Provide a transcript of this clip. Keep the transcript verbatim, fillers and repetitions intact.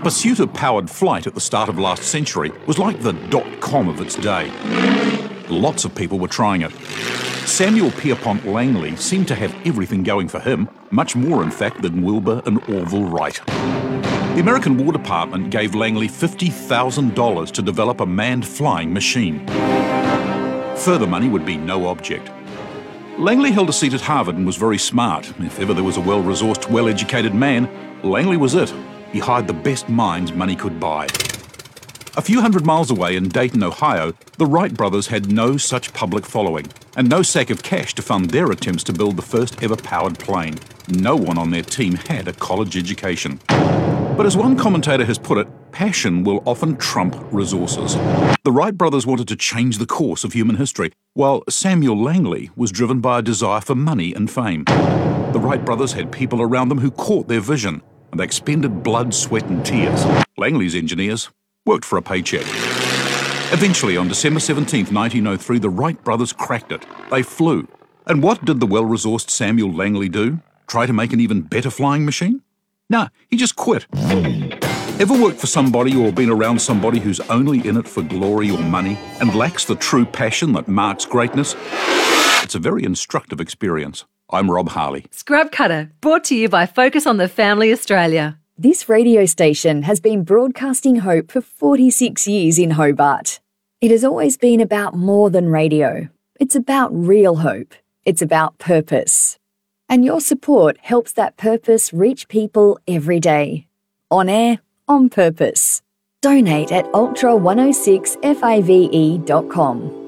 pursuit of powered flight at the start of last century was like the dot-com of its day. Lots of people were trying it. Samuel Pierpont Langley seemed to have everything going for him, much more in fact than Wilbur and Orville Wright. The American War Department gave Langley fifty thousand dollars to develop a manned flying machine. Further money would be no object. Langley held a seat at Harvard and was very smart. If ever there was a well-resourced, well-educated man, Langley was it. He hired the best minds money could buy. A few hundred miles away in Dayton, Ohio, the Wright brothers had no such public following, and no sack of cash to fund their attempts to build the first ever powered plane. No one on their team had a college education. But as one commentator has put it, passion will often trump resources. The Wright brothers wanted to change the course of human history, while Samuel Langley was driven by a desire for money and fame. The Wright brothers had people around them who caught their vision, and they expended blood, sweat and tears. Langley's engineers worked for a paycheck. Eventually, on December seventeenth, nineteen oh three, the Wright brothers cracked it. They flew. And what did the well-resourced Samuel Langley do? Try to make an even better flying machine? Nah, he just quit. Ever worked for somebody or been around somebody who's only in it for glory or money and lacks the true passion that marks greatness? It's a very instructive experience. I'm Rob Harley. Scrub Cutter, brought to you by Focus on the Family Australia. This radio station has been broadcasting hope for forty-six years in Hobart. It has always been about more than radio. It's about real hope. It's about purpose. And your support helps that purpose reach people every day. On air, on purpose. Donate at ultra one oh six five e dot com.